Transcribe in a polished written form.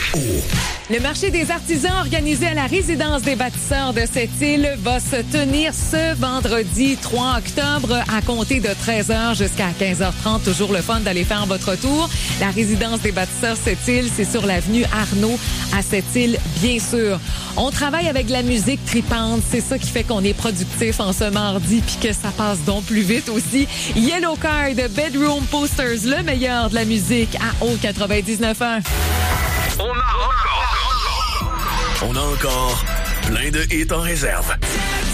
Le marché des artisans organisé à la résidence des bâtisseurs de cette île va se tenir ce vendredi 3 octobre à compter de 13h jusqu'à 15h30. Toujours le fun d'aller faire votre tour. La résidence des bâtisseurs cette île, c'est sur l'avenue Arnaud à cette île, bien sûr. On travaille avec de la musique tripante. C'est ça qui fait qu'on est productif en ce mardi puis que ça passe donc plus vite aussi. Yellow Card, Bedroom Posters, le meilleur de la musique à O99.1. On a encore plein de hits en réserve.